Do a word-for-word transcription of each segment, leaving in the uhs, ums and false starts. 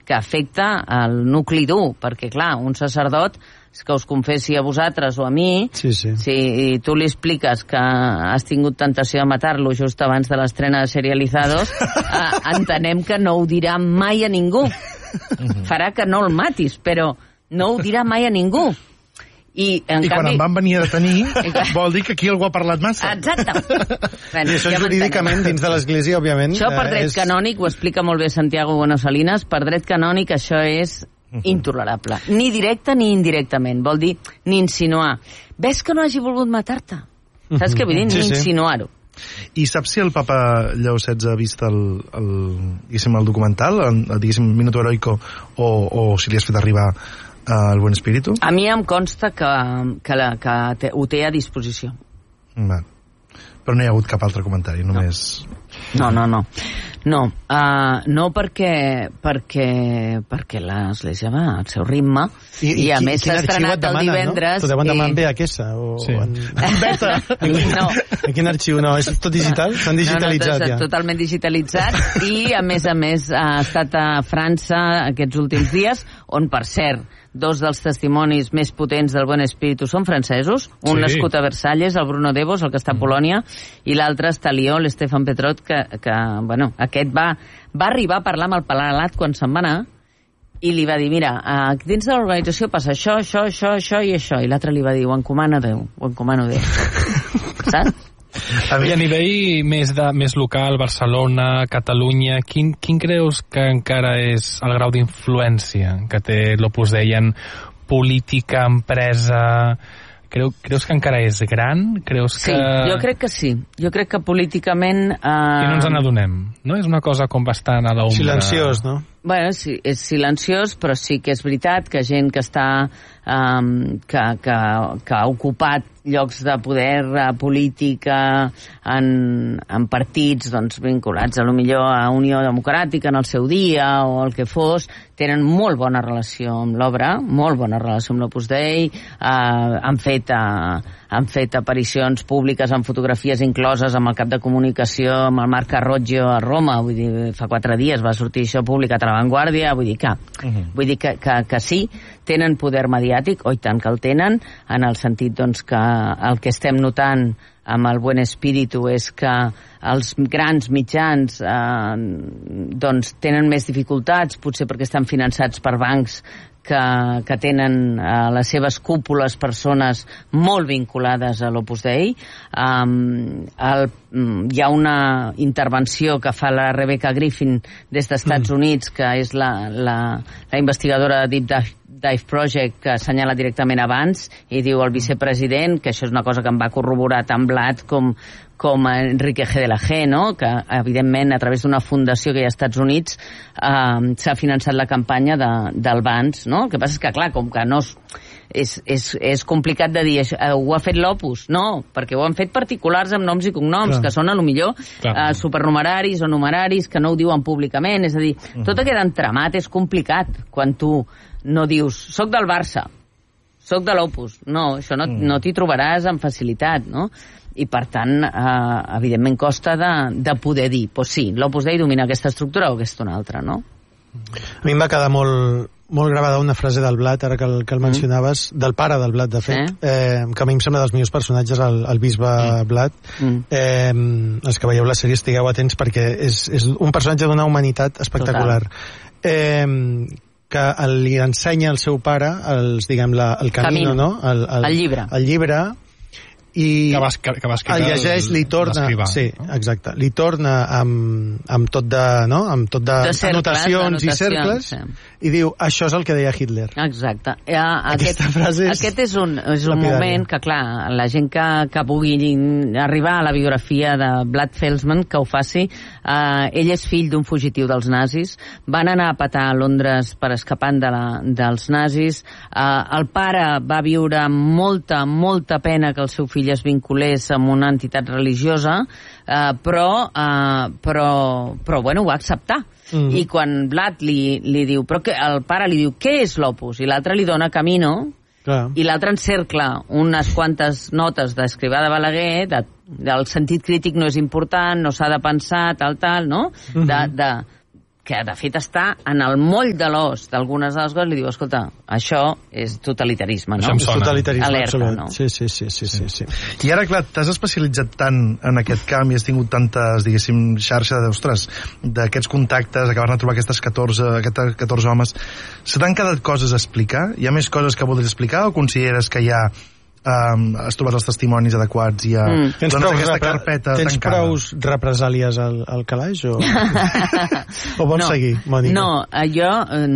que afecta el nucli dur, perquè, clar, un sacerdot que us confessi a vosaltres o a mi, sí, sí. si tu li expliques que has tingut tentació de matar-lo just abans de l'estrena de Serializados, eh, entenem que no ho dirà mai a ningú. Farà que no el matis, però no ho dirà mai a ningú. I, en I canvi... quan em van venir a detenir, vol dir que aquí algú ha parlat massa. Exacte. Bueno, I això ja jurídicament dins de l'Església, òbviament... Això per dret és... canònic, ho explica molt bé Santiago Bueno Salinas, per dret canònic això és intolerable. Ni directe ni indirectament. Vol dir ni insinuar. Ves que no hagi volgut matar-te. Saps què vull dir? Ni sí, sí. insinuar-ho. I saps si el papa Lleó setze ha vist el, el, diguéssim, el documental, el, diguéssim, Minuto Heroico, o, o si li has fet arribar al Buen Espíritu? A mi em consta que, que, la, que te, ho té a disposició. Va. Però no hi ha hagut cap altre comentari, només... No, no, no. No, uh, no perquè, perquè, perquè l'Església va al seu ritme i, i, i a qui, més s'ha estrenat el divendres... No? T'ho deuen demanar en V H S o... Sí. En... Beta! No. En quin arxiu? No, és tot digital? S'han digitalitzat, no, no, ja. Totalment digitalitzat i, a més a més, ha estat a França aquests últims dies, on, per cert, dos dels testimonis més potents del Buen Espíritu són francesos, un sí. nascut a Versalles, el Bruno Devos, el que està a Polònia, i l'altre està a Lió, l'Estefan Petrot, que, que bueno, aquest va, va arribar a parlar amb el Palalat quan se'n va anar, i li va dir, mira, uh, dins de l'organització passa això, això, això, això i això, i l'altre li va dir, ho encomano Déu, ho encomano Déu. Saps? A I a nivell més, de, més local, Barcelona, Catalunya, quin, quin creus que encara és el grau d'influència que té l'Opus Dei en política, empresa... Creu, creus que encara és gran? Creus que... Sí, jo crec que sí. Jo crec que políticament... Eh... I no ens n'adonem, no? És una cosa com bastant a l'ombra... Silenciós, no? Bueno, sí, és silenciós, però sí que és veritat que gent que està... Um, que, que, que ha ocupat llocs de poder uh, política en, en partits doncs, vinculats a lo millor a Unió Democràtica en el seu dia o el que fos, tenen molt bona relació amb l'obra, molt bona relació amb l'Opus Dei, uh, han, fet, uh, han fet aparicions públiques amb fotografies incloses amb el cap de comunicació, amb el Marc Carroggio a Roma, vull dir, fa quatre dies va sortir això publicat a La Vanguardia, vull dir que, uh-huh. vull dir que, que, que sí, tenen poder mediàtic, oi tant que el tenen, en el sentit doncs, que el que estem notant amb el Buen Espíritu és que els grans mitjans eh, doncs, tenen més dificultats, potser perquè estan finançats per bancs que, que tenen a eh, les seves cúpules persones molt vinculades a l'Opus Dei. Um, el, hi ha una intervenció que fa la Rebecca Griffin des dels Estats mm. Units, que és la, la, la investigadora de Deep Dive Dive Project, que assenyala directament abans i diu el vicepresident, que això és una cosa que em va corroborar tant Blat com, com Enrique G. de la G, no? Que evidentment a través d'una fundació que hi ha als Estats Units eh, s'ha finançat la campanya de, del Vans, no? El que passa és que, clar, com que no és, és, és, és complicat de dir eh, ho ha fet l'Opus, no, perquè ho han fet particulars amb noms i cognoms, clar. Que són a lo millor eh, supernumeraris o numeraris que no ho diuen públicament, és a dir, uh-huh. tot aquest entramat és complicat quan tu no dius, soc del Barça, soc de l'Opus. No, això no, mm. no t'hi trobaràs amb facilitat, no? I, per tant, eh, evidentment costa de, de poder dir, pues sí, l'Opus Dei domina aquesta estructura o aquesta una altra, no? A mi em va quedar molt, molt gravada una frase del Blat, ara que el, que el mencionaves, mm. del pare del Blat, de fet, eh? Eh, que a mi em sembla dels millors personatges, el, el bisbe mm. Blat. Mm. Eh, els que veieu la sèrie estigueu atents perquè és, és un personatge d'una humanitat espectacular. Total. Eh, que li ensenya al seu pare els, diguem, la, el camino, camino. No? El, el, el llibre. El llibre, i que va, que va el llegeix, li torna, sí, exacte, li torna amb, amb tot de, no? amb tot de, de cercles, anotacions i cercles, sí. I diu, això és el que deia Hitler. Exacte. Ja, Aquesta aquest, frase és... Aquest és un, és un moment que, clar, la gent que, que pugui arribar a la biografia de Blat Felsman, que ho faci, eh, ell és fill d'un fugitiu dels nazis, van anar a petar a Londres per escapant de la, dels nazis, eh, el pare va viure amb molta, molta pena que el seu fill es vinculés amb una entitat religiosa, eh, però, eh, però, però, bueno, ho va acceptar. Mm. I quan Blat li, li diu, però que, el pare li diu, què és l'Opus? I l'altre li dona Camino, clar. I l'altre encercla unes quantes notes d'Escrivà de Balaguer, de, del sentit crític no és important, no s'ha de pensar, tal, tal, no? Mm-hmm. De, de, que de fet està en el moll de l'os d'algunes de les coses, li diu, escolta, això és totalitarisme, no? És totalitarisme, alerta, absolut. No? Sí, sí, sí, sí, sí, sí. I ara, clar, t'has especialitzat tant en aquest camp i has tingut tantes, diguéssim, xarxa d'ostres, d'aquests contactes, acabar-ne a trobar aquestes catorze, aquests catorze homes. Se t'han quedat coses a explicar? Hi ha més coses que voldries explicar o consideres que ja um, has trobat els testimonis adequats i ja mm. tens doncs aquesta repre... carpeta tens tancada? Tens prou represàlies al, al calaix o, o vols no, seguir, Mònica? No, jo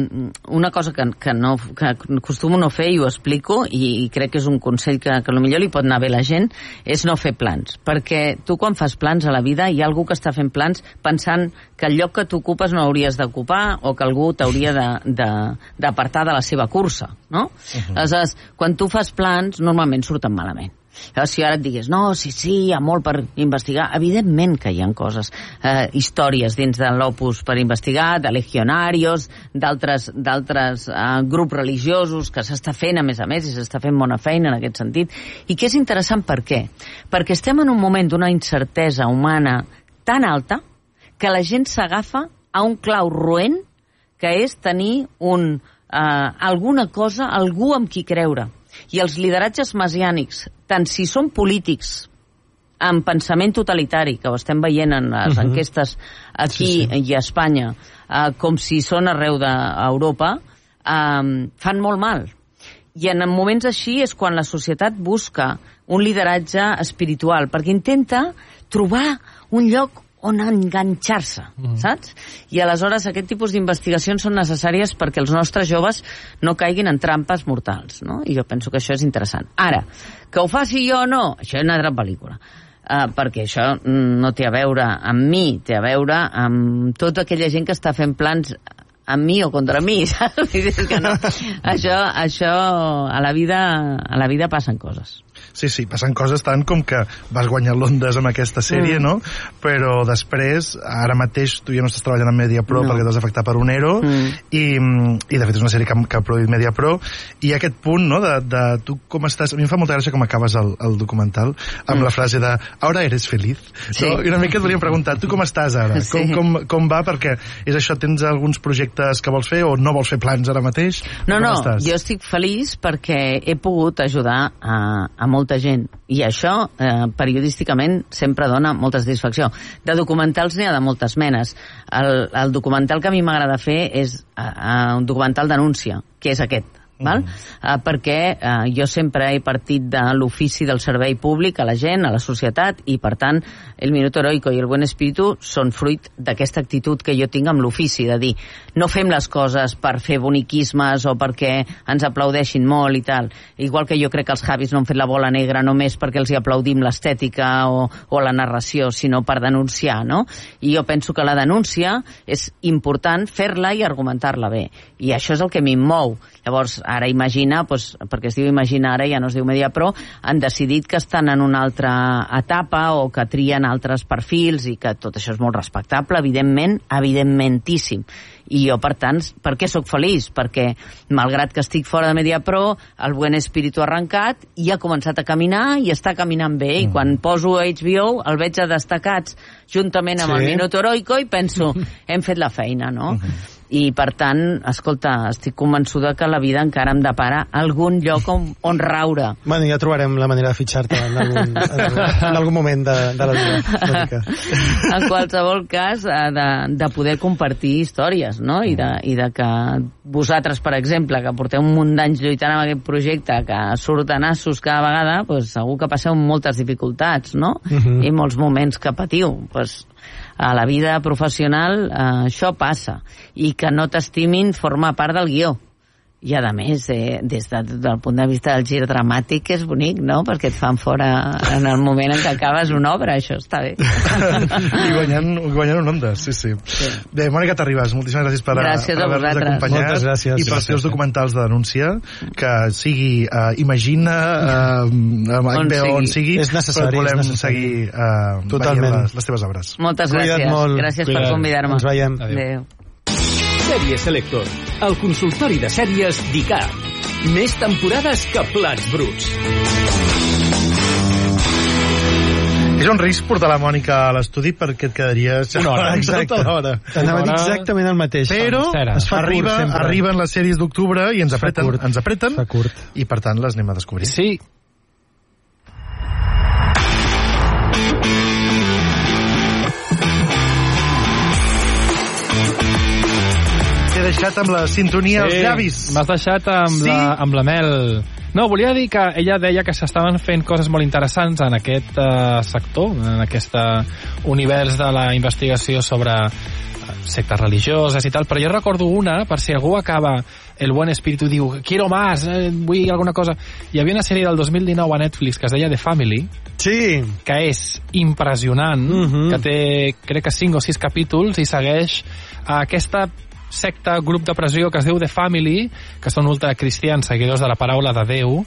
una cosa que, que, no, que acostumo no fer i ho explico i, i crec que és un consell que, que potser li pot anar bé a la gent és no fer plans, perquè tu quan fas plans a la vida hi ha algú que està fent plans pensant que el lloc que tu ocupes no hauries d'ocupar o que algú t'hauria d'apartar de, de, de la seva cursa, no? Uh-huh. Aleshores, quan tu fas plans normalment surten malament. Llavors, si ara et digués, no, sí, sí, hi ha molt per investigar, evidentment que hi ha coses, eh, històries dins de l'Opus per investigar, de legionarios, d'altres d'altres eh, grups religiosos que s'està fent, a més a més, i s'està fent bona feina en aquest sentit, i que és interessant per què? Perquè estem en un moment d'una incertesa humana tan alta que la gent s'agafa a un clau roent que és tenir un, eh, alguna cosa, algú amb qui creure. I els lideratges messiànics, tant si són polítics amb pensament totalitari, que ho estem veient en les uh-huh. enquestes aquí sí, sí. i a Espanya, eh, com si són arreu d'Europa, eh, fan molt mal. I en moments així és quan la societat busca un lideratge espiritual, perquè intenta trobar un lloc on enganxar-se, mm. saps? I aleshores aquest tipus d'investigacions són necessàries perquè els nostres joves no caiguin en trampes mortals, no? I jo penso que això és interessant. Ara, que ho faci jo o no, això és una altra pel·lícula. Uh, perquè això no té a veure amb mi, té a veure amb tota aquella gent que està fent plans amb mi o contra mi, saps? És que no. això, això a la vida, a la vida passen coses. Sí, sí, passen coses tant com que vas guanyar l'Ondes amb aquesta sèrie, mm. no? Però després, ara mateix, tu ja no estàs treballant amb Mediapro no. perquè t'has afectat per un ero, mm. i, i de fet és una sèrie que, que ha produït Mediapro, i aquest punt, no?, de, de tu com estàs... A mi em fa molta gràcia com acabes el, el documental, amb mm. la frase de «Ahora eres feliz». Sí. No? I una mica et volíem preguntar, tu com estàs ara? Sí. Com, com, com va? Perquè és això, tens alguns projectes que vols fer o no vols fer plans ara mateix? No, no, estàs? Jo estic feliç perquè he pogut ajudar a, a molta gent i això eh, periodísticament sempre dona molta satisfacció. De documentals n'hi ha de moltes menes. El, el documental que a mi m'agrada fer és uh, un documental denúncia, que és aquest. Val? Mm. Uh, perquè uh, jo sempre he partit de l'ofici del servei públic a la gent, a la societat, i per tant el Minuto Heroico i el Buen Espíritu són fruit d'aquesta actitud que jo tinc amb l'ofici, de dir, no fem les coses per fer boniquismes o perquè ens aplaudeixin molt i tal, igual que jo crec que els Javis no han fet la bola negra només perquè els hi aplaudim l'estètica o, o la narració, sinó per denunciar, no? I jo penso que la denúncia és important fer-la i argumentar-la bé, i això és el que a mi em mou. Llavors, ara Imagina, doncs, perquè es diu Imagina ara, ja no es diu Mediapro, han decidit que estan en una altra etapa o que trien altres perfils i que tot això és molt respectable, evidentment, evidentmentíssim. I jo, per tant, per què sóc feliç? Perquè, malgrat que estic fora de Mediapro, el Buen Espíritu ha arrencat i ha començat a caminar i està caminant bé. I quan poso a H B O el veig a destacats juntament amb sí. el Minuto Heroico i penso, hem fet la feina, no? Uh-huh. I, per tant, escolta, estic convençuda que la vida encara em depara algun lloc on, on raure. Bueno, ja trobarem la manera de fitxar-te en, algun, en, algun, en algun moment de, de la vida. En qualsevol cas, de, de poder compartir històries, no? I de, i de que vosaltres, per exemple, que porteu un munt d'anys lluitant amb aquest projecte, que surt a nassos cada vegada, pues, segur que passeu moltes dificultats, no? Uh-huh. I molts moments que patiu. Pues, a la vida professional eh, això passa, i que no t'estimin forma part del guió. I a més, eh, des de, del punt de vista del gir dramàtic és bonic, no? Perquè et fan fora en el moment en què acabes una obra, això està bé. I guanyant, guanyant un Ondas, sí, sí, sí. Bé, Mònica Terribas, moltíssimes gràcies per, gràcies per haver-nos acompanyat. Moltes gràcies. I pels teus documentals de denúncia, que sigui uh, Imagina, uh, on, bé, on sigui, és necessari, volem és necessari. seguir uh, veient les, les teves obres. Moltes gràcies. Molt. Gràcies Cuida't. per convidar-me. Ens veiem. Adéu. Sèrie Selector, el consultori de sèries d'I C A. Més temporades que plats bruts. És un risc portar la Mònica a l'estudi perquè et quedaries una hora. Exacte. tota l'hora. Anava a dir exactament el mateix. Però es fa arriba, curt, sempre. arriben les sèries d'octubre i ens apreten, curt. ens apreten Fa curt. i per tant les anem a descobrir. Sí. T'he deixat amb la sintonia als Sí, llavis. m'has deixat amb, Sí? la, amb la Mel. No, volia dir que ella deia que s'estaven fent coses molt interessants en aquest uh, sector, en aquest uh, univers de la investigació sobre sectes religioses i tal, però jo recordo una, per si algú acaba El Buen Espíritu i diu, quiero más, eh, vull alguna cosa. Hi havia una sèrie del dos mil dinou a Netflix que es deia The Family, Sí. que és impressionant, Mhm. que té, crec que cinc o sis capítols, i segueix aquesta secta, grup de pressió que es diu The Family, que són ultracristians, seguidors de la paraula de Déu,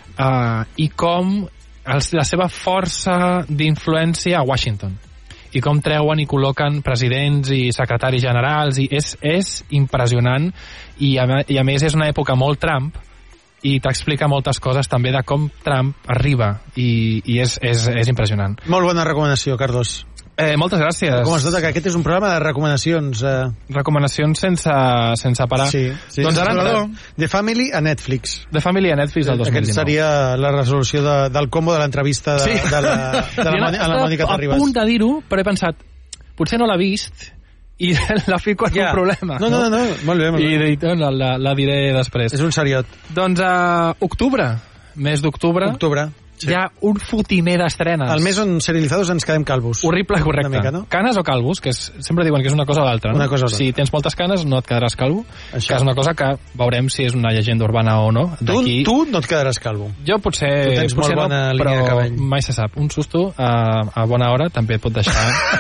uh, i com els, la seva força d'influència a Washington, i com treuen i col·loquen presidents i secretaris generals, i és, és impressionant, i a, i a més és una època molt Trump, i t'explica moltes coses també de com Trump arriba, i, i és, és, és impressionant. Molt bona recomanació, Carlos. Eh, moltes gràcies. Com es nota que aquest és un programa de recomanacions. Eh... Recomanacions sense, sense parar. Sí, sí. Doncs ara, The Family a Netflix. The Family a Netflix del dos mil dinou. Aquesta seria la resolució de, del combo de l'entrevista de, Sí. de, la, de la, Mònica- a la Mònica Terribas. A punt de dir-ho, però he pensat, potser no l'ha vist i la fico en Ja. un problema. No, no, no, no. Molt bé, molt I bé. he dit, no, la, la diré després. És un seriot. Doncs a octubre, mes d'octubre, Octubre. sí. Hi ha un fotimer d'estrenes. El mes on serializados ens quedem calvos. Horrible, correcte. Una mica, no? Canes o calvos, que és, sempre diuen que és una cosa o l'altra. No? Una cosa o l'altra. Si tens moltes canes, no et quedaràs calvo. Això. Que és una cosa que veurem si és una llegenda urbana o no. Tu, D'aquí- tu no et quedaràs calvo. Jo potser, Tu tens potser molt bona no, línia de però cabell. mai se sap. Un susto a, a bona hora també et pot deixar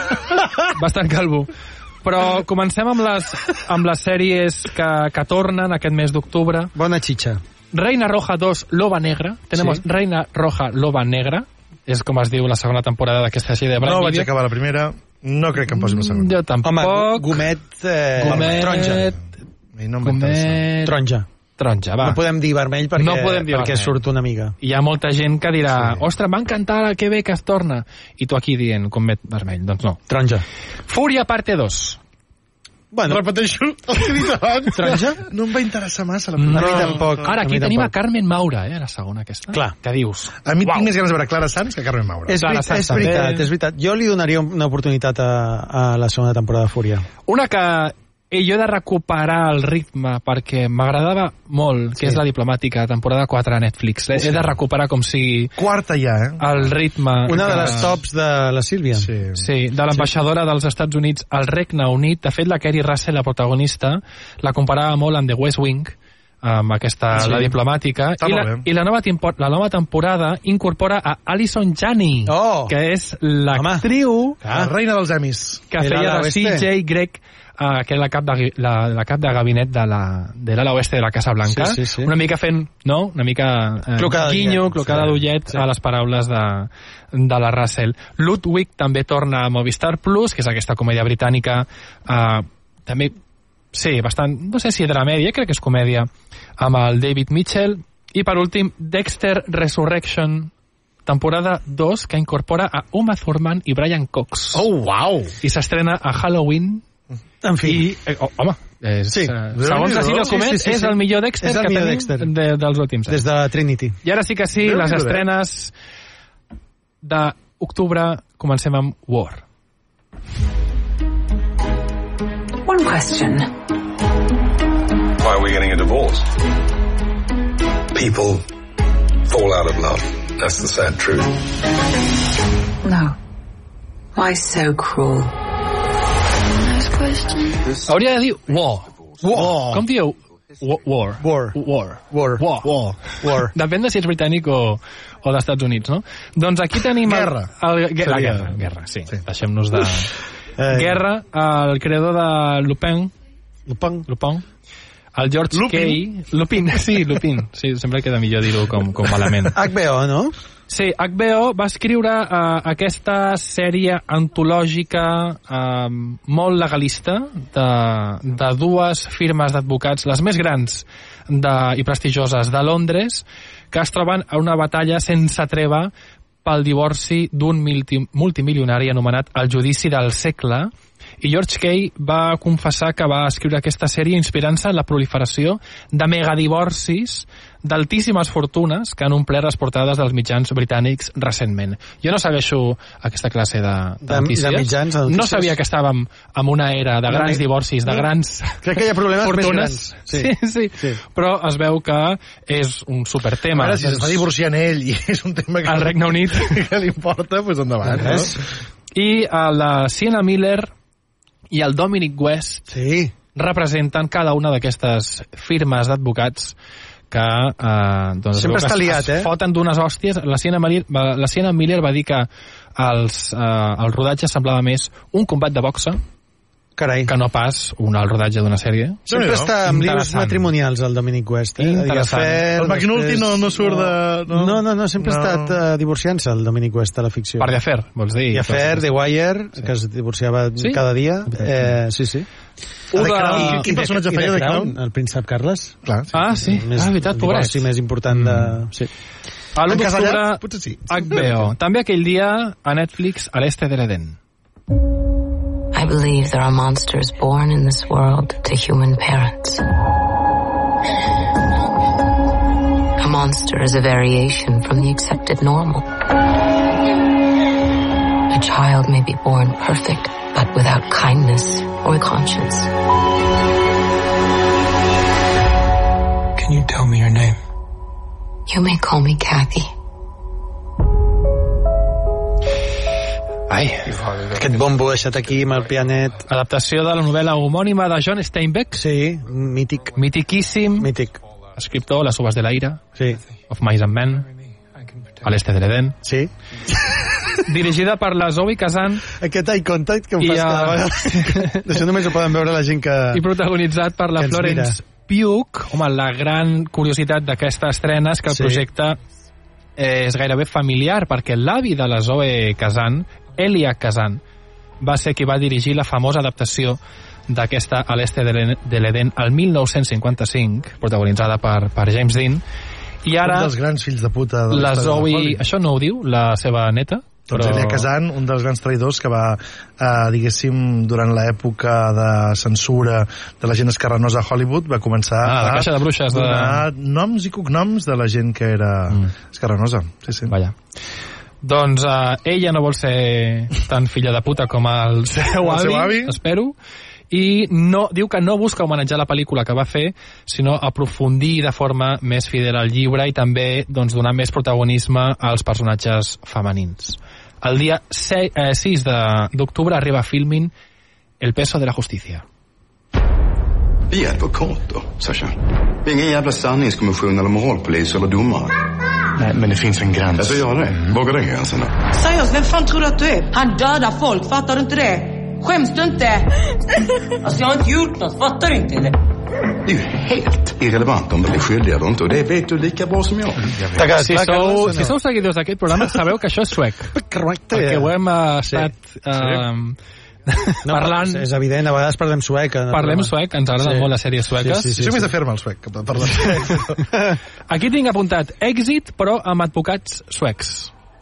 bastant calvo. Però comencem amb les, amb les sèries que, que tornen aquest mes d'octubre. Bona xitxa. Reina Roja dos, Loba Negra. Tenemos Sí. Reina Roja, Loba Negra. És com es diu la segona temporada d'aquesta sèrie de Prime No vaig Video. acabar la primera, no crec que em posi la segona. Jo tampoc. Home, gomet... Eh, Gomet, Taronja. I no em va interessar. gomet, Taronja. taronja, va. No podem dir vermell perquè, No podem dir perquè vermell. surt una mica. Hi ha molta gent que dirà, Sí. ostres, m'ha encantat, que bé que es torna. I tu aquí dient, gomet vermell. Doncs no. Taronja. Fúria parte dos. Bueno, Repeteixo el que he dit abans. Taronja? No em va interessar massa la A primera. mi tampoc. Ara, a aquí mi tenim a tampoc. Carmen Maura, eh, la segona aquesta. Clar. Què dius? A mi Uau. tinc més ganes de veure Clara Sanz que Carmen Maura. És, Clara veri- Sanz és també. veritat, és veritat. Jo li donaria una oportunitat a, a la segona temporada de Fúria. Una que eh, jo he de recuperar el ritme perquè m'agradava molt, que Sí. és la diplomàtica, temporada quatre a Netflix. He, he de recuperar com sigui Quarta ja, eh? el ritme. Una de que- les tops de la Sílvia. Sí. Sí, de l'ambaixadora dels Estats Units al Regne Unit. De fet, la Kerry Russell, la protagonista, la comparava molt amb The West Wing, amb aquesta, Sí. la diplomàtica. Està I molt la, bé. I la nova, tempo- la nova temporada incorpora a Alison Janney, Oh! que és l'actriu La reina dels Emis. que El feia ala de oeste. C J Greg, uh, que és la cap de, gui- la, la cap de gabinet de la, de l'ala oeste de la Casa Blanca. Sí, sí, sí. Una mica fent, no? Una mica eh, Clocada guinyo, d'ullet. clocada Sí, d'ullet sí. a les paraules de, de la Russell. Ludwig també torna a Movistar Plus, que és aquesta comèdia britànica, eh, també, sí, bastant, no sé si dramèdia, crec que és comèdia, amb el David Mitchell. I per últim, Dexter Resurrection, temporada dos, que incorpora a Uma Thurman i Brian Cox. Oh, uau! I s'estrena a Halloween. En fi. I, eh, oh, home, és, Sí. eh, segons la Sílvia Sí, Comet, sí, sí, és sí. el millor Dexter És el que millor tenim Dexter. de, dels últims anys. Des de Trinity. I ara sí que sí, Déu-n'hi-do, les eh? estrenes d'octubre, comencem amb War. One question. Why are we getting a divorce? People fall out of love. That's the sad truth. No. Why so cruel? Hauria de dir War. War. Com dieu? Wa- War. War. War. War. War. War. War. Depèn de si ets britànic o, o d'Estats Units, no? Doncs aquí tenim... el- Guerra. El, el, la Seria- guerra, guerra, sí. sí. Deixem-nos de... Eh, Guerra, el creador de Lupin, Lupin. Lupin, el George Lupin. Kay... Lupin, sí, Lupin. Sí, sempre queda millor dir-ho com, com malament. H B O, no? Sí, H B O va escriure uh, aquesta sèrie antològica uh, molt legalista de, de dues firmes d'advocats, les més grans de, i prestigioses de Londres, que es troben a una batalla sense treva pel divorci d'un multimilionari anomenat El judici del segle, i George Kay va confessar que va escriure aquesta sèrie inspirant-se en la proliferació de megadivorcis d'altíssimes fortunes que han omplert les portades dels mitjans britànics recentment. Jo no segueixo aquesta classe de, de notícies. De mitjans, de notícies. No sabia que estàvem en una era de grans divorcis, de grans Crec que hi ha problemes fortunes. Més grans. Sí. Sí, sí, sí. Però es veu que és un supertema. Ara, si s'està divorciant ell i és un tema que, al Regne Unit que li importa, doncs endavant. No? I uh, la Sienna Miller i el Dominic West sí. representen cada una d'aquestes firmes d'advocats que eh, doncs sempre està liat, eh? es foten d'unes hòsties. La Sienna Miller, la Sienna Miller va dir que els, eh, el rodatge semblava més un combat de boxa Carai. que no pas un, el rodatge d'una sèrie. Sempre no, està amb líos matrimonials el Dominic West. Eh? Interessant. El McNulty després... no, no surt de... No, no, no, no sempre no. ha estat uh, divorciant-se el Dominic West a la ficció. Per The Affair, vols dir? The Affair, The Wire, sí. que es divorciava sí? cada dia. Eh, sí, sí. De... Crown, quin personatge feia de Crown? El príncep Carles. Clar, sí. Ah, sí. Més, ah, veritat, pobret. Sí, més important de... Sí. A l'u d'octubre, sí. H B O. També aquell dia a Netflix, a l'Este de l'Eden. I believe there are monsters born in this world to human parents. A monster is a variation from the accepted normal. A child may be born perfect, but without kindness or conscience. Can you tell me your name? You may call me Kathy. Ai, aquest bombo deixat aquí amb el pianet. Adaptació de la novel·la homònima de John Steinbeck. Sí, mític. Mitiquíssim. Mític. Escriptor, Las uvas de la ira. Sí. Of Mice and Men. A l'Este de l'Eden. Sí. Dirigida per la Zoe Kazan. Aquest eye contact que em fas a... cada vegada. Això només ho poden veure la gent que... I protagonitzat per la Florence Pugh. Home, la gran curiositat d'aquesta estrena és que el sí. projecte és gairebé familiar, perquè l'avi de la Zoe Kazan, Elia Kazan, va ser qui va dirigir la famosa adaptació d'aquesta A l'Este de l'Eden al mil nou-cents cinquanta-cinc, protagonitzada per, per James Dean. I ara un dels grans fills de puta de la Zoe, això no ho diu la seva neta, però... Doncs Elia Kazan, un dels grans traïdors que va, eh, diguéssim, durant l'època de censura de la gent escarranosa a Hollywood, va començar ah, a caixa de bruixes donar de... noms i cognoms de la gent que era mm. escarranosa. Sí, sí. Vaja. Doncs uh, ella no vol ser tan filla de puta com el seu, el avi, seu avi, espero, i no, diu que no busca homenatjar la pel·lícula que va fer, sinó aprofundir de forma més fidel al llibre i també doncs, donar més protagonisme als personatges femenins. El dia sis d'octubre arriba a Filmin El peso de la justicia. Vi är advokat då, Sasha. Vi är ingen jävla sanningskommission eller moralpolis eller domare. Nej, men det finns en gräns. Alltså gör det. Vågar den gränsen då? Seriöst, vem fan tror du att du är? Han dödar folk, fattar du inte det? Skäms du inte? Alltså jag har inte gjort något, fattar du inte eller? Det är ju helt irrelevant om de blir skyldiga eller inte, och det vet du lika bra som jag. Si sou, si sou seguidors d'aquest programa, sabeu que això és suec. Correcte. Perquè ho hem estat... Sí. Uh, no, parlant... És evident, a vegades parlem suec. Parlem suec, ens agraden sí. molt les sèries sueques. Sí, sí, sí, sí, sí. més de fer-me el suec, que parlar suec. Aquí tinc apuntat èxit, però amb advocats suecs.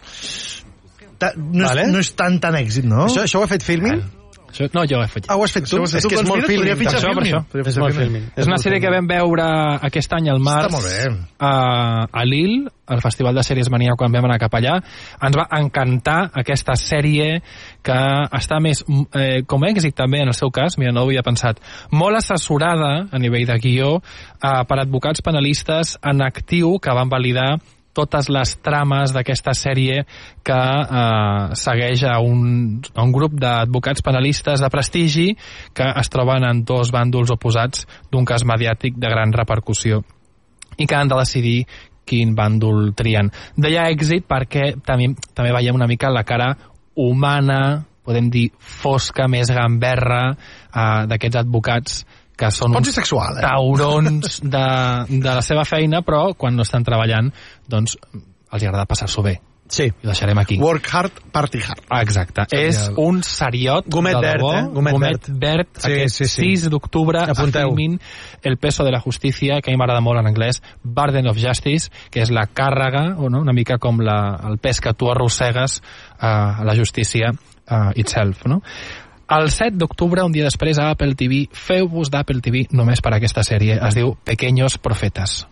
Ta, no, vale. és, no és tan tan èxit, no? Això, això ho ha fet Filmin? Això, no, jo ho he fet. Ah, ho has fet tu? És que és molt Filmin. Per això, per això. És molt Filmin. És una sèrie que vam veure aquest any al març a, a Lille, al Festival de Sèries Mania, quan vam anar cap allà. Ens va encantar aquesta sèrie que està més, eh, com a èxit també en el seu cas, mira, no ho havia pensat, molt assessorada a nivell de guió eh, per advocats penalistes en actiu que van validar totes les trames d'aquesta sèrie que eh, segueix a un, a un grup d'advocats penalistes de prestigi que es troben en dos bàndols oposats d'un cas mediàtic de gran repercussió i que han de decidir quin bàndol trien. Deia èxit perquè també, també veiem una mica la cara humana, podem dir fosca, més gamberra eh, d'aquests advocats que són uns sexual, eh? taurons de, de la seva feina, però quan no estan treballant, doncs els agrada passar-s'ho bé. Sí. I ho deixarem aquí. Work hard, party hard. Exacte. Sí, és el... un seriot Gomet de verd, debò. eh? Gomet, Gomet verd. verd. Sí, Aquest sí, sí. sis d'octubre a filmin El peso de la justicia, que a mi m'agrada molt en anglès, Burden of Justice, que és la càrrega, o no? Una mica com la, el pes que tu arrossegues uh, a la justícia uh, itself, no? El set d'octubre, un dia després, a Apple T V, feu-vos d'Apple T V només per aquesta sèrie. Es diu Pequeños Profetas.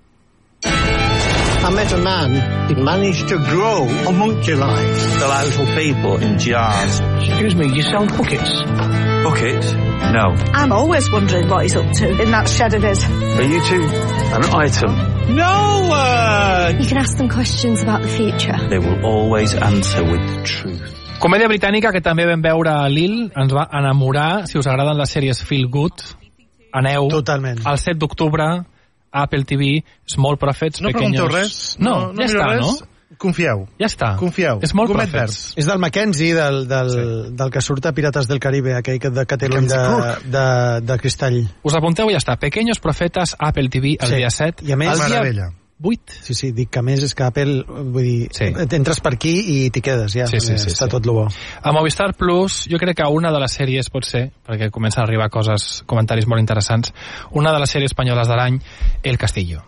I met a man who managed to grow homunculi. Delightful people in jars. Excuse me, you sell buckets? Buckets? No. I'm always wondering what he's up to in that shed of his. Are you two an item? No one! You can ask them questions about the future. They will always answer with the truth. Comèdia britànica que també vam veure a Lil, ens va enamorar. Si us agraden les sèries Feel Good, aneu. Totalment. El set d'octubre, Apple T V, Small Profits, no pequeños... No pregunteu res. No, no, no ja està, res. no? Confieu. Ja està. Confieu. Small Gomet Profits. verd. És del Mackenzie, del, del, sí. del que surt a Pirates del Caribe, aquell que, de, que té l'ull de, de, de cristall. Us apunteu i ja està. Pequeños Profetes, Apple T V, el sí. dia set. I a més, el dia meravella. vuit. Sí, sí, dic que a més és que Apple, vull dir, sí. entres per aquí i t'hi quedes, ja. Sí, sí, sí, està sí. tot lo bo. A Movistar Plus, jo crec que una de les sèries pot ser, perquè comencen a arribar coses, comentaris molt interessants, una de les sèries espanyoles de l'any, El Castillo.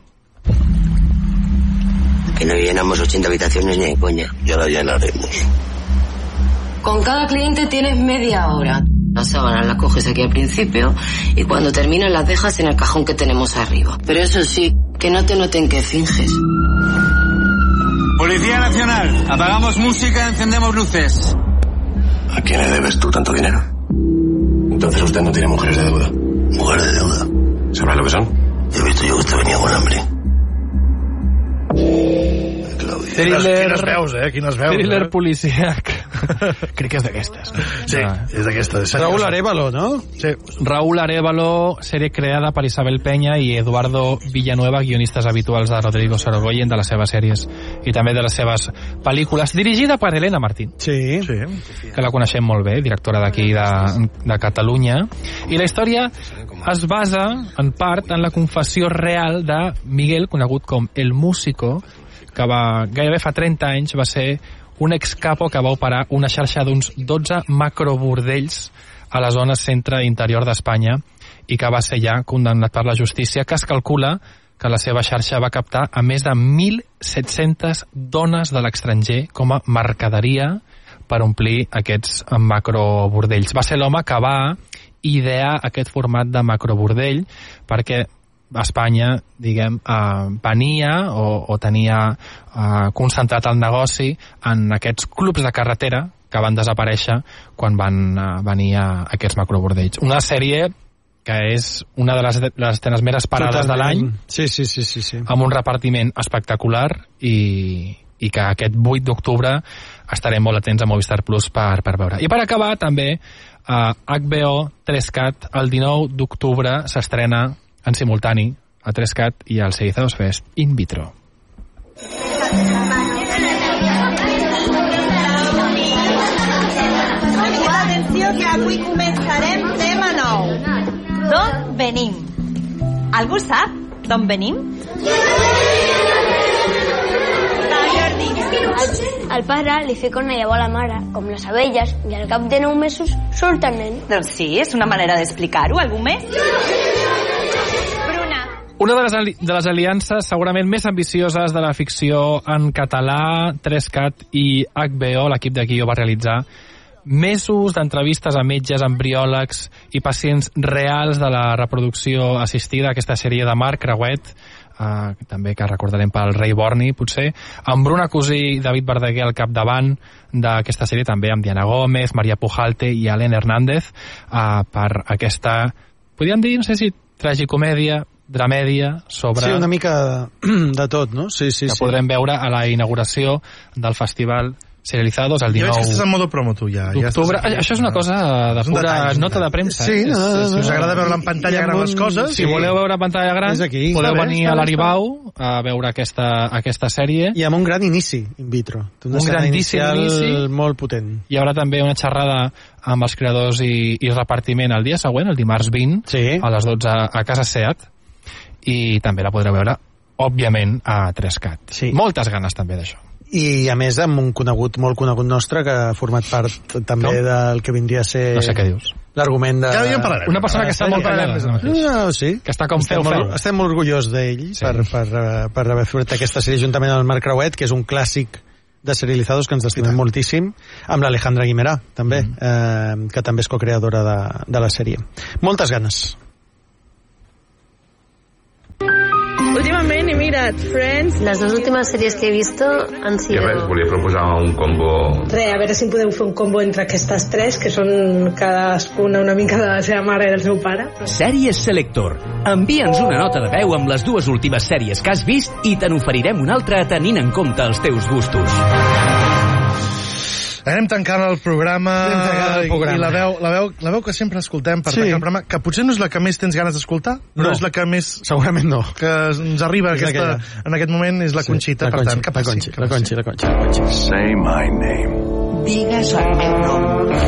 Que no llenamos ochenta habitaciones ni de coña. Ya la llenaremos. Con cada cliente tienes media hora. Las sábanas las coges aquí al principio y cuando terminas las dejas en el cajón que tenemos arriba. Pero eso sí, que no te noten que finges. Policía Nacional, apagamos música, encendemos luces. ¿A quién le debes tú tanto dinero? Entonces usted no tiene mujeres de deuda. Mujeres de deuda. ¿Sabrá lo que son? He visto yo que usted venía con hambre. Thriller, quines veus, eh? Quines veus, thriller eh? policíac. Crec que és d'aquestes. Sí, ah. és d'aquestes. Raúl Arévalo, no? Sí. Raúl Arévalo, sèrie creada per Isabel Peña i Eduardo Villanueva, guionistes habituals de Rodrigo Sorogoyen, de les seves sèries i també de les seves pel·lícules, dirigida per Elena Martín. Sí. sí. Que la coneixem molt bé, directora d'aquí de, de Catalunya. I la història es basa, en part, en la confessió real de Miguel, conegut com El Músico, que va, gairebé fa trenta anys va ser un excapo que va operar una xarxa d'uns dotze macrobordells a la zona centre interior d'Espanya i que va ser ja condemnat per la justícia, que es calcula que la seva xarxa va captar a més de mil set-centes dones de l'estranger com a mercaderia per omplir aquests macrobordells. Va ser l'home que va idear aquest format de macrobordell perquè Espanya, diguem, eh, venia o, o tenia eh, concentrat el negoci en aquests clubs de carretera que van desaparèixer quan van eh, venir a aquests macrobordells. Una sèrie que és una de les, les escenes més esperades de l'any, sí, sí, sí, sí, sí. amb un repartiment espectacular i, i que aquest vuit d'octubre estarem molt atents a Movistar Plus per, per veure. I per acabar, també, a H B O tres cat, el dinou d'octubre s'estrena en simultani a tres cat i al Serizados Fest In Vitro. Atenció, que avui començarem tema nou. D'on venim? Algú sap d'on venim? El pare li fica una llavor a la mare, com les abelles, i al cap de nou mesos surt el nen. Doncs sí, és una manera d'explicar-ho. Algú més? Una de les, ali de les aliances segurament més ambicioses de la ficció en català, tres cat i H B O, l'equip de guió va realitzar mesos d'entrevistes a metges, embriòlegs i pacients reals de la reproducció assistida, aquesta sèrie de Marc Creuet, eh, també que recordarem pel Rei Borni, potser, amb Bruna Cusí i David Verdaguer al capdavant d'aquesta sèrie, també amb Diana Gómez, Maria Pujalte i Alen Hernández, eh, per aquesta, podríem dir, no sé si tragicomèdia, dramèdia sobre... Sí, una mica de tot, no? Sí, sí, que sí. podrem veure a la inauguració del festival Serializados el dinou d'octubre. Jo veig que estàs en modo promo, tu, ja. ja Això és una cosa de pura detall, nota de premsa. Sí, eh? no, no, no, si us agrada veure en pantalla gran les coses... Si sí. voleu veure en pantalla gran, aquí, podeu bé, venir a l'Aribau a veure aquesta, aquesta sèrie. I amb un gran inici, in vitro. Una un grandíssim inici. Molt potent. Hi haurà també una xerrada amb els creadors i, i repartiment el dia següent, el dimarts vint, sí. a les dotze a Casa Seat. I també la podreu veure, òbviament, a tres cat. Sí. Moltes ganes també d'això. i a més amb un conegut, molt conegut nostre, que ha format part també no? del que vindria a ser... No sé què dius. L'argument de... Ja, ja en parlarem. Una persona que està molt callada. No, sí. Que està com estem feu, molt, feu. estem molt orgullosos d'ell sí. per, per, per haver fet aquesta sèrie juntament amb el Marc Creuet, que és un clàssic de Serializados que ens estimem moltíssim, amb l'Alejandra Guimerà, també, mm. eh, que també és co-creadora de, de la sèrie. Moltes ganes. Últimament he mirat Friends. Las dos últimas series que he visto han sido... I res, volia proposar un combo... Re, a veure si podeu fer un combo entre aquestes tres, que són cadascuna una mica de la seva mare i del seu pare. Sèries Selector. Envia'ns una nota de veu amb les dues últimes sèries que has vist i te n'oferirem una altra tenint en compte els teus gustos. Anem tancant el programa, tancant el programa. I la veu, la, veu, la veu que sempre escoltem per sí. tancar el programa, que potser no és la que més tens ganes d'escoltar, però no. és la que més... Segurament no. Que ens arriba aquesta, en aquest moment és la sí, Conxita, la per Conxi, tant, que passi. La Conxi, la Conxi, la Conxi. Say my name. Digues el meu nom.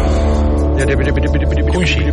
Conxi.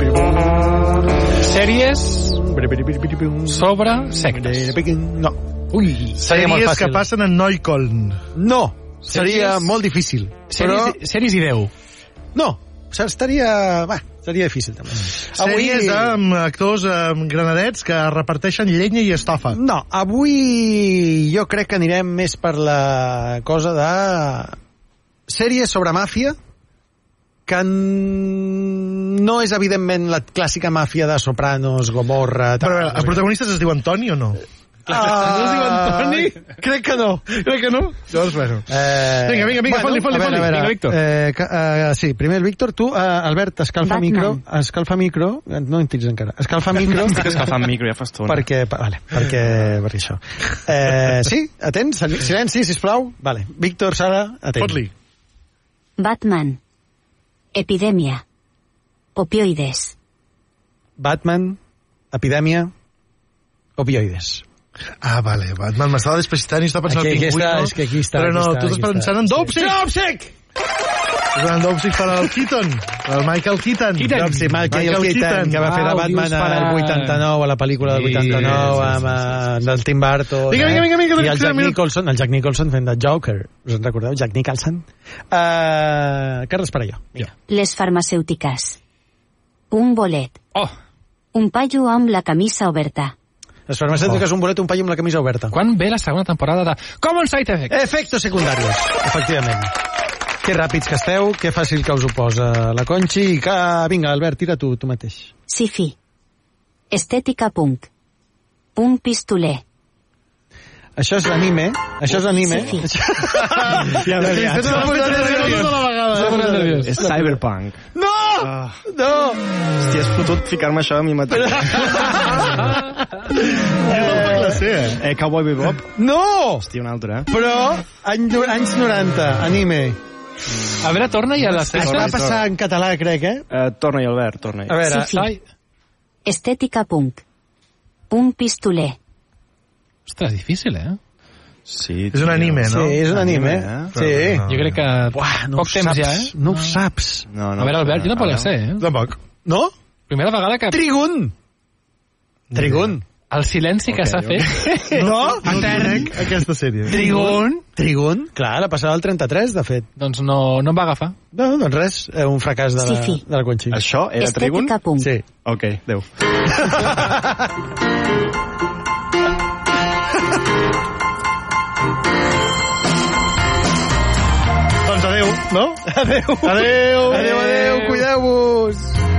Sèries sobre sectes. No. Ui, sèries que passen en Neukölln. No. Seria sèries... molt difícil. Sèries, però... sèries i Déu. No, estaria... Va, seria difícil, també. Sèries avui... amb actors amb granadets que reparteixen llenya i estofa. No, avui jo crec que anirem més per la cosa de... sèries sobre màfia, que no és, evidentment, la clàssica màfia de Sopranos, Gomorra... Tal, però, els protagonistes es diuen Toni o no? Ah, no es diuen Toni? Crec que no. Crec que no? Llavors, bueno. Eh, vinga, vinga, vinga, bueno, foli, foli, foli. Vinga, Víctor. Eh, uh, sí, primer el Víctor. Tu, uh, Albert, escalfa Batman. micro. Escalfa micro. No en tens encara. Escalfa micro. Estic escalfant micro, ja fa estona. Perquè, vale, perquè, perquè això. Eh, sí, atents? Silenci, sisplau. Vale. Víctor, Sara, atents. Fot-li. Batman. Epidèmia. Opioides. Batman. Epidèmia. Opioides. Ah, vale, Batman m'estava despistant i estava pensant aquí, al pingüino. Aquí està, és que aquí està. Però no, aquí està, tu estàs pensant en Dopsic! Sí. Dopsic! Estàs en Dopsic per al Keaton, per al Michael Keaton. Keaton. Dopsic, Michael, Michael Keaton, Keaton, que va fer de Batman al vuitanta-nou, a la pel·lícula del vuitanta-nou, amb sí, del Tim Burton. Vinga, vinga, vinga, vinga. I el Jack Nicholson, el Jack Nicholson fent de Joker. Us en recordeu? Jack Nicholson. Uh, Carles Parelló. Ja. Les farmacèutiques. Un bolet. Oh. Un paio amb la camisa oberta. Les farmacèutiques, oh. un bolet, un paio amb la camisa oberta. Quan ve la segona temporada de Common Side Effects? Efectos secundarios, efectivament. Que ràpids que esteu, que fàcil que us ho posa la Conxi, i que... Vinga, Albert, tira tu, tu mateix. Sci-fi. Estètica punk. Un pistoler. Això és l'anime. Això és l'anime. Sci-fi. Ja m'he liat. És cyberpunk. No! Ah. No! Hòstia, has fotut ficar-me això a mi mateix. eh, eh, Cowboy Bebop? No! Hòstia, un altre, eh? Però, any, anys noranta, anime. A veure, torna i a les Es va passar en català, crec, eh? Uh, torna-hi, Albert, torna-hi. A veure, Sci-fi. Estètica punk. Un pistoler. Ostres, difícil, eh? Sí, és un anime, no? Sí, és un anime. eh? Sí. No. Jo crec que Buah, no poc temps saps, ja, eh? No ho saps. No, no, a veure, Albert, jo no pot ser, eh? Tampoc. No? Primera vegada que... Trigun! Trigun. El silenci que okay, s'ha okay. fet. No? No conec aquesta sèrie. Trigun? Trigun? Clar, la passava al trenta-tres, de fet. Doncs no, no em va agafar. No, doncs res, un fracàs de la, sí, de la Conxi. Això era Trigun? Estètica punk. Sí. Ok, adéu. Doncs adéu, no? Adéu. Adéu. Adéu, adéu, cuideu-vos.